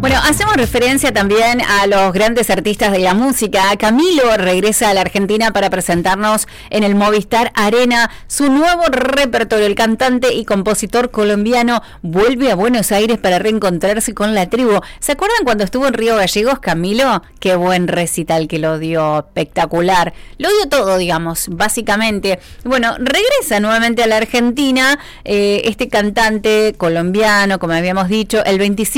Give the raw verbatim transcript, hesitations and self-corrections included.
Bueno, hacemos referencia también a los grandes artistas de la música. Camilo regresa a la Argentina para presentarnos en el Movistar Arena su nuevo repertorio. El cantante y compositor colombiano vuelve a Buenos Aires para reencontrarse con la tribu. ¿Se acuerdan cuando estuvo en Río Gallegos, Camilo? Qué buen recital que lo dio, espectacular. Lo dio todo, digamos, básicamente. Bueno, regresa nuevamente a la Argentina eh, este cantante colombiano, como habíamos dicho, el veinticinco